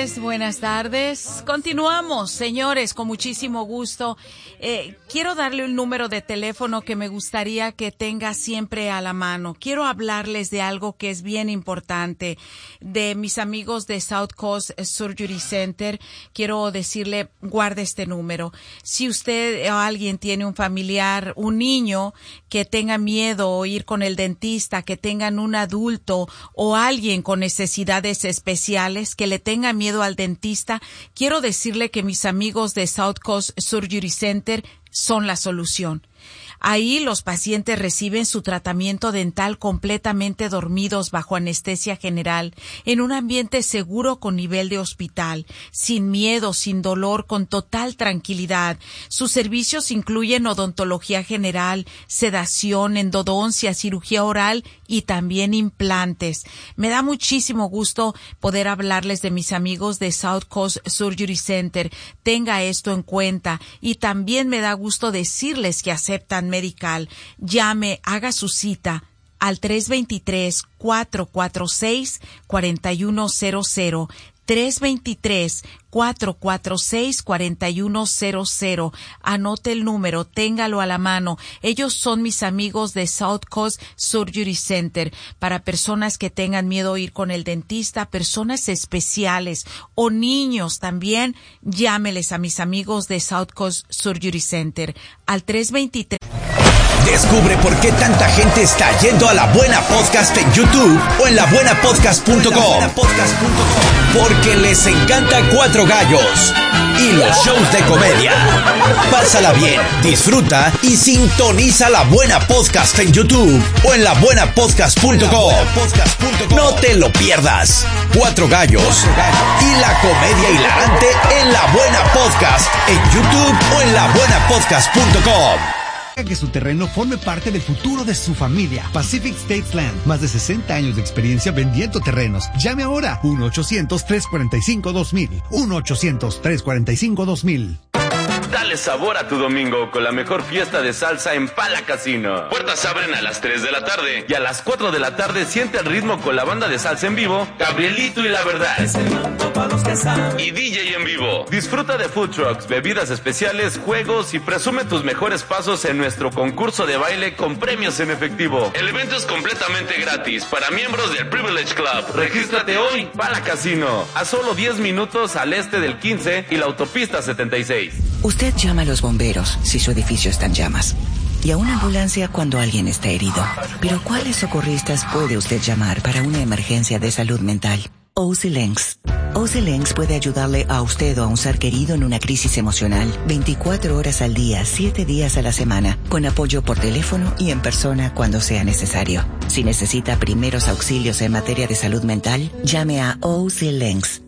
buenas tardes. Continuamos, señores, con muchísimo gusto. Quiero darle un número de teléfono que me gustaría que tenga siempre a la mano. Quiero hablarles de algo que es bien importante, de mis amigos de South Coast Surgery Center. Quiero decirle, guarde este número. Si usted o alguien tiene un familiar, un niño que tenga miedo o ir con el dentista, que tengan un adulto o alguien con necesidades especiales que le tenga miedo al dentista, quiero decirle que mis amigos de South Coast Surgery Center son la solución. Ahí los pacientes reciben su tratamiento dental completamente dormidos bajo anestesia general, en un ambiente seguro con nivel de hospital, sin miedo, sin dolor, con total tranquilidad. Sus servicios incluyen odontología general, sedación, endodoncia, cirugía oral y también implantes. Me da muchísimo gusto poder hablarles de mis amigos de South Coast Surgery Center. Tenga esto en cuenta y también me da gusto decirles que aceptan Medical. Llame, haga su cita al 323-446-4100. 323-446-4100. Anote el número, téngalo a la mano. Ellos son mis amigos de South Coast Surgery Center. Para personas que tengan miedo a ir con el dentista, personas especiales o niños también, llámeles a mis amigos de South Coast Surgery Center al 323. Descubre por qué tanta gente está yendo a La Buena Podcast en YouTube o en labuenapodcast.com. Porque les encanta Cuatro Gallos y los shows de comedia. Pásala bien, disfruta y sintoniza La Buena Podcast en YouTube o en labuenapodcast.com. No te lo pierdas. Cuatro Gallos y la comedia hilarante en La Buena Podcast en YouTube o en labuenapodcast.com. Que su terreno forme parte del futuro de su familia. Pacific States Land. Más de 60 años de experiencia vendiendo terrenos. Llame ahora. 1-800-345-2000. 1-800-345-2000. Dale sabor a tu domingo con la mejor fiesta de salsa en Pala Casino. Puertas abren a las 3 de la tarde y a las 4 de la tarde siente el ritmo con la banda de salsa en vivo, Gabrielito y La Verdad. Y DJ en vivo. Disfruta de food trucks, bebidas especiales, juegos y presume tus mejores pasos en nuestro concurso de baile con premios en efectivo. El evento es completamente gratis para miembros del Privilege Club. Regístrate hoy, Pala Casino, a solo 10 minutos al este del 15 y la autopista 76. Usted llama a los bomberos si su edificio está en llamas y a una ambulancia cuando alguien está herido. Pero ¿cuáles socorristas puede usted llamar para una emergencia de salud mental? OC Links. OC Links puede ayudarle a usted o a un ser querido en una crisis emocional 24 horas al día, 7 días a la semana, con apoyo por teléfono y en persona cuando sea necesario. Si necesita primeros auxilios en materia de salud mental, llame a OC Links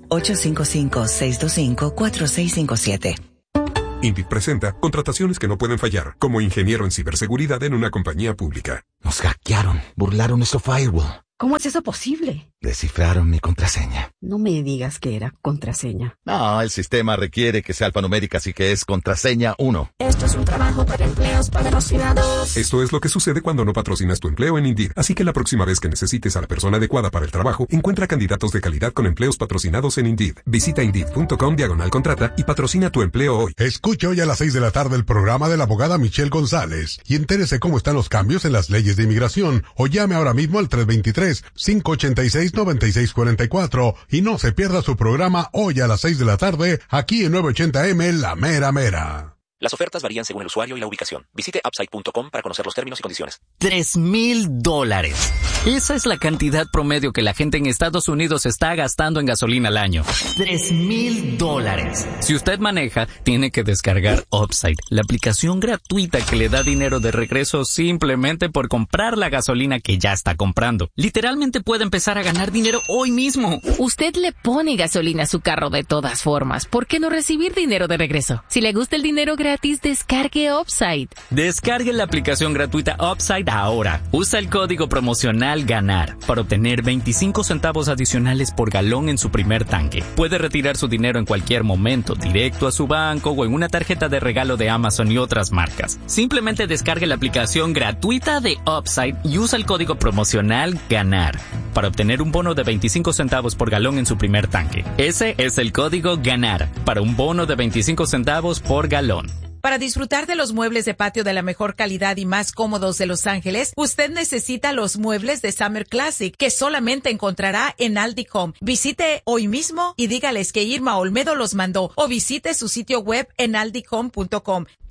855-625-4657. Indeed presenta contrataciones que no pueden fallar, como ingeniero en ciberseguridad en una compañía pública. Nos hackearon, burlaron nuestro firewall. ¿Cómo es eso posible? Descifraron mi contraseña. No me digas que era contraseña. No, el sistema requiere que sea alfanumérica, así que es contraseña 1. Esto es un trabajo para empleos patrocinados. Esto es lo que sucede cuando no patrocinas tu empleo en Indeed. Así que la próxima vez que necesites a la persona adecuada para el trabajo, encuentra candidatos de calidad con empleos patrocinados en Indeed. Visita Indeed.com/contrata y patrocina tu empleo hoy. Escuche hoy a las 6 de la tarde el programa de la abogada Michelle González y entérese cómo están los cambios en las leyes de inmigración o llame ahora mismo al 323-586-9644 y no se pierda su programa hoy a las 6 de la tarde aquí en 980M La Mera Mera. Las ofertas varían según el usuario y la ubicación. Visite upside.com para conocer los términos y condiciones. $3,000. Esa es la cantidad promedio que la gente en Estados Unidos está gastando en gasolina al año. $3,000. Si usted maneja, tiene que descargar Upside, la aplicación gratuita que le da dinero de regreso simplemente por comprar la gasolina que ya está comprando. Literalmente puede empezar a ganar dinero hoy mismo. Usted le pone gasolina a su carro de todas formas. ¿Por qué no recibir dinero de regreso? Si le gusta el dinero gratis, descargue Upside. Descargue la aplicación gratuita Upside ahora. Usa el código promocional GANAR para obtener 25 centavos adicionales por galón en su primer tanque. Puede retirar su dinero en cualquier momento, directo a su banco o en una tarjeta de regalo de Amazon y otras marcas. Simplemente descargue la aplicación gratuita de Upside y usa el código promocional GANAR para obtener un bono de 25 centavos por galón en su primer tanque. Ese es el código GANAR para un bono de 25 centavos por galón. Para disfrutar de los muebles de patio de la mejor calidad y más cómodos de Los Ángeles, usted necesita los muebles de Summer Classic, que solamente encontrará en Aldi Home. Visite hoy mismo y dígales que Irma Olmedo los mandó, o visite su sitio web en aldihome.com.